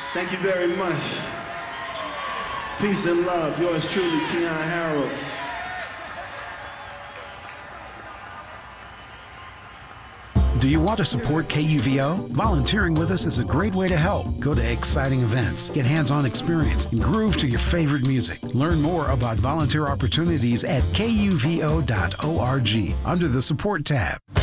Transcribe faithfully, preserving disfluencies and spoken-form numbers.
Thank you very much. Peace and love. Yours truly, Keyon Harold. Do you want to support K U V O? Volunteering with us is a great way to help. Go to exciting events, get hands-on experience, and groove to your favorite music. Learn more about volunteer opportunities at K U V O dot org under the Support tab.